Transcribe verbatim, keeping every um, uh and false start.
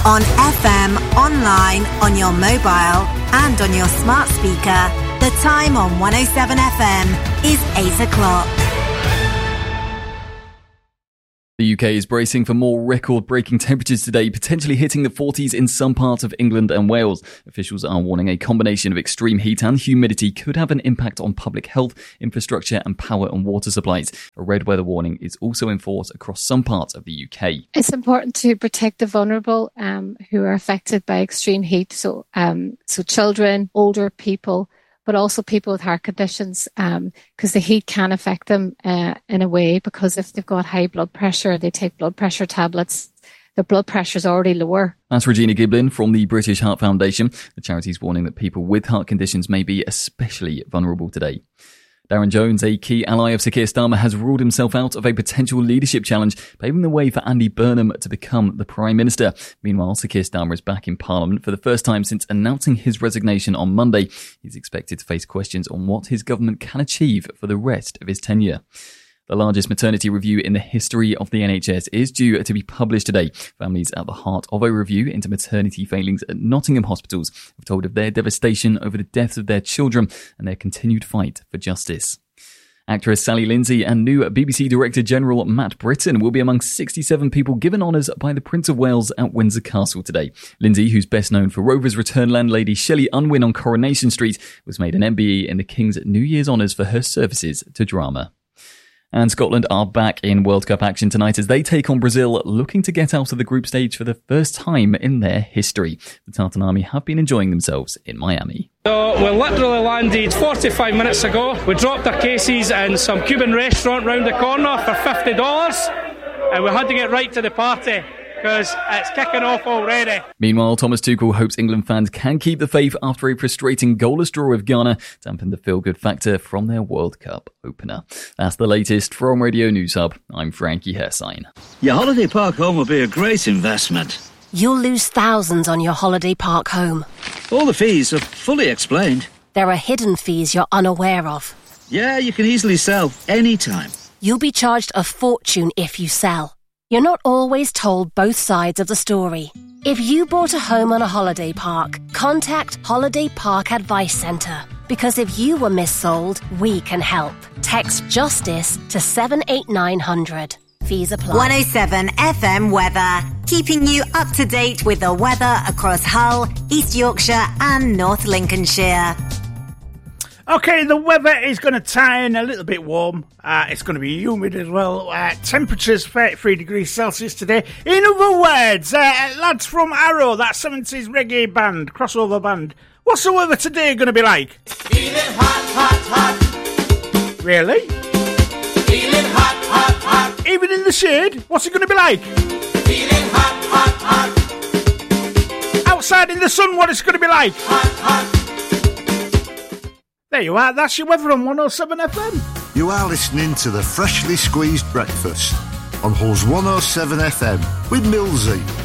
On F M, online, on your mobile and on your smart speaker, the time on one oh seven F M is eight o'clock. The U K is bracing for more record-breaking temperatures today, potentially hitting the forties in some parts of England and Wales. Officials are warning a combination of extreme heat and humidity could have an impact on public health, infrastructure and power and water supplies. A red weather warning is also in force across some parts of the U K. It's important to protect the vulnerable um, who are affected by extreme heat, so um, so children, older people, but also people with heart conditions, because um, the heat can affect them uh, in a way, because if they've got high blood pressure, they take blood pressure tablets, their blood pressure is already lower. That's Regina Giblin from the British Heart Foundation. The charity's warning that people with heart conditions may be especially vulnerable today. Darren Jones, a key ally of Sir Keir Starmer, has ruled himself out of a potential leadership challenge, paving the way for Andy Burnham to become the Prime Minister. Meanwhile, Sir Keir Starmer is back in Parliament for the first time since announcing his resignation on Monday. He's expected to face questions on what his government can achieve for the rest of his tenure. The largest maternity review in the history of the N H S is due to be published today. Families at the heart of a review into maternity failings at Nottingham hospitals have told of their devastation over the deaths of their children and their continued fight for justice. Actress Sally Lindsay and new B B C Director General Matt Britton will be among sixty-seven people given honours by the Prince of Wales at Windsor Castle today. Lindsay, who's best known for Rover's Return landlady Shelley Unwin on Coronation Street, was made an M B E in the King's New Year's Honours for her services to drama. And Scotland are back in World Cup action tonight as they take on Brazil, looking to get out of the group stage for the first time in their history. The Tartan Army have been enjoying themselves in Miami. So we literally landed forty-five minutes ago. We dropped our cases in some Cuban restaurant round the corner for fifty dollars, and we had to get right to the party because it's kicking off already. Meanwhile, Thomas Tuchel hopes England fans can keep the faith after a frustrating goalless draw with Ghana dampened the feel-good factor from their World Cup opener. That's the latest from Radio News Hub. I'm Frankie Hersine. Your holiday park home will be a great investment. You'll lose thousands on your holiday park home. All the fees are fully explained. There are hidden fees you're unaware of. Yeah, you can easily sell anytime. You'll be charged a fortune if you sell. You're not always told both sides of the story. If you bought a home on a holiday park, contact Holiday Park Advice Centre. Because if you were missold, we can help. Text JUSTICE to seven eight nine hundred. Fees apply. one oh seven F M weather, keeping you up to date with the weather across Hull, East Yorkshire and North Lincolnshire. Okay, the weather is going to turn a little bit warm. Uh, it's going to be humid as well. Uh, temperatures thirty-three degrees Celsius today. In other words, uh, lads from Arrow, that seventies reggae band, crossover band, what's the weather today going to be like? Feeling hot, hot, hot. Really? Feeling hot, hot, hot. Even in the shade, what's it going to be like? Feeling hot, hot, hot. Outside in the sun, what it's going to be like? Hot, hot. There you are, that's your weather on one oh seven F M. You are listening to the Freshly Squeezed Breakfast on Hull's one oh seven F M with Millsy.